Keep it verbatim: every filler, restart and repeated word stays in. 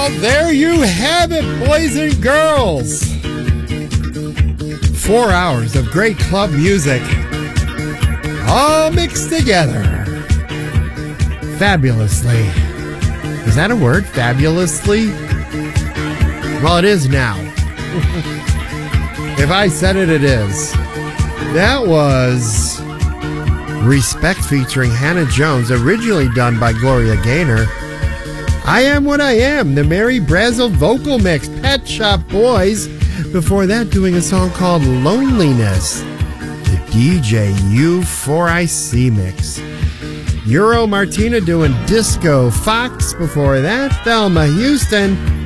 Well, there you have it, boys and girls. Four hours of great club music, all mixed together. Fabulously. Is that a word? Fabulously? Well, it is now. If I said it, it is. That was Respect featuring Hannah Jones, originally done by Gloria Gaynor. I Am What I Am, the Mary Brazel vocal mix, Pet Shop Boys. Before that, doing a song called Loneliness, the D J U four I C mix. Euro Martina doing Disco Fox. Before that, Thelma Houston,